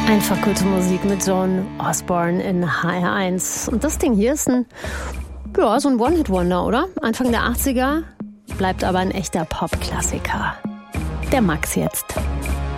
Einfach gute Musik mit Joan Osborne in HR1. Und das Ding hier ist so ein One-Hit-Wonder, oder? Anfang der 80er, bleibt aber ein echter Pop-Klassiker. Der Max jetzt.